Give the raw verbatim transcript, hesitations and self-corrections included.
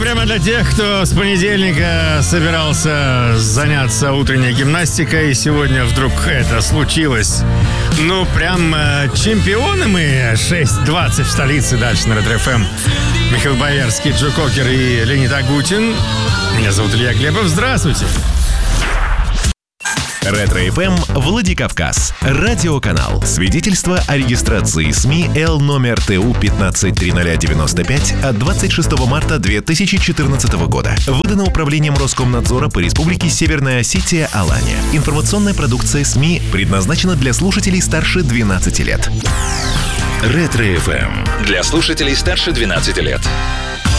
прямо для тех, кто с понедельника собирался заняться утренней гимнастикой, и сегодня вдруг это случилось. Ну, прям э, чемпионы мы. шесть двадцать в столице. Дальше на Ретро-эф эм. Михаил Боярский, Джо Кокер и Леонид Агутин. Меня зовут Илья Глебов. Здравствуйте. Ретро-эф эм Владикавказ. Радиоканал. Свидетельство о регистрации СМИ Л номер Т У пятнадцать триста девяносто пять от двадцать шестого марта две тысячи четырнадцатого года. Выдано Управлением Роскомнадзора по Республике Северная Осетия Алания. Информационная продукция СМИ предназначена для слушателей старше двенадцати лет. Ретро-эф эм. Для слушателей старше двенадцати лет.